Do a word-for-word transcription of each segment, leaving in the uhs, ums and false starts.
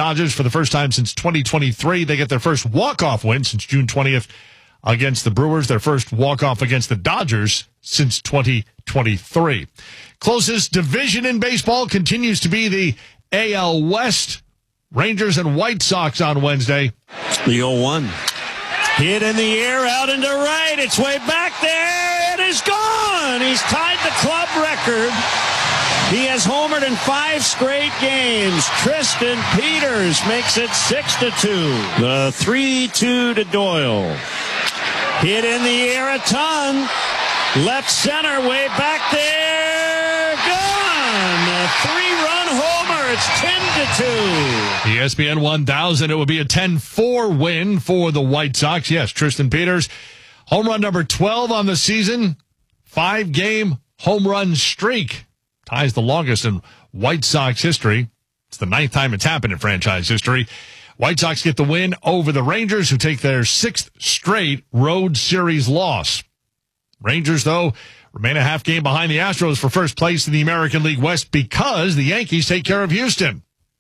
Dodgers for the first time since twenty twenty-three. They get their first walk-off win since June twentieth against the Brewers, their first walk-off against the Dodgers since twenty twenty-three. Closest division in baseball continues to be the A L West. Rangers and White Sox on Wednesday. The oh one. Hit in the air, out into right. It's way back there. It is gone. He's tied the club record. He has homered in five straight games. Tristan Peters makes it six to two. The three two to Doyle. Hit in the air a ton. Left center, way back there. Gone. A three-run homer. It's ten to two. E S P N one thousand, it would be a ten four win for the White Sox. Yes, Tristan Peters, home run number twelve on the season. Five-game home run streak. Ties the longest in White Sox history. It's the ninth time it's happened in franchise history. White Sox get the win over the Rangers, who take their sixth straight road series loss. Rangers, though, remain a half game behind the Astros for first place in the American League West because the Yankees take care of Houston.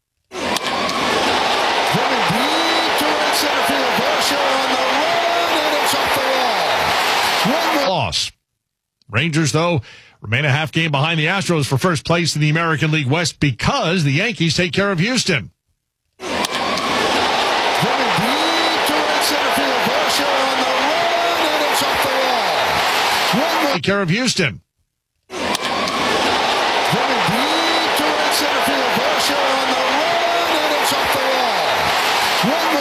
Loss. Rangers, though, remain a half game behind the Astros for first place in the American League West because the Yankees take care of Houston. Take care of Houston.